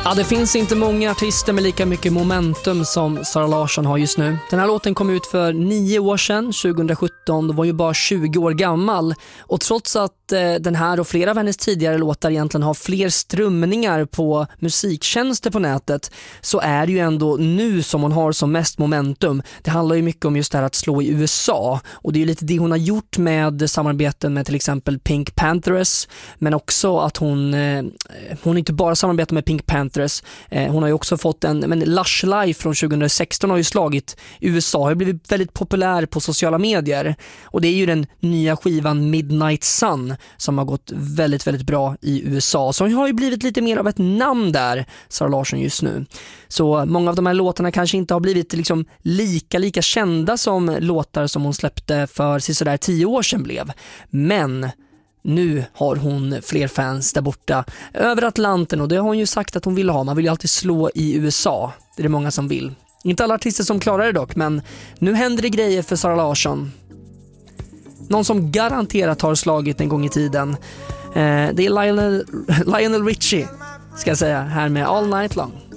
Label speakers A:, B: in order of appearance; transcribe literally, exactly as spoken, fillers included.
A: Ja, det finns inte många artister med lika mycket momentum som Zara Larsson har just nu. Den här låten kom ut för nio år sedan, tjugohundrasjutton. Då var ju bara tjugo år gammal. Och trots att eh, den här och flera av hennes tidigare låtar egentligen har fler strömningar på musiktjänster på nätet, så är det ju ändå nu som hon har som mest momentum. Det handlar ju mycket om just det här att slå i U S A. Och det är ju lite det hon har gjort med samarbeten med till exempel Pink Panthers. Men också att hon, eh, hon inte bara samarbetar med Pink Panthers. Hon har ju också fått en, men Lush Life från tjugohundrasexton har ju slagit U S A, har blivit väldigt populär på sociala medier, och det är ju den nya skivan Midnight Sun som har gått väldigt, väldigt bra i U S A, så hon har ju blivit lite mer av ett namn där, Zara Larsson, just nu. Så många av de här låtarna kanske inte har blivit liksom lika, lika kända som låtar som hon släppte för sådär tio år sedan blev, men nu har hon fler fans där borta över Atlanten, och det har hon ju sagt att hon vill ha. Man vill ju alltid slå i U S A. Det är det många som vill. Inte alla artister som klarar det dock, men nu händer det grejer för Zara Larsson. Någon som garanterat har slagit en gång i tiden. Eh, det är Lionel, Lionel Richie, ska jag säga, här med All Night Long.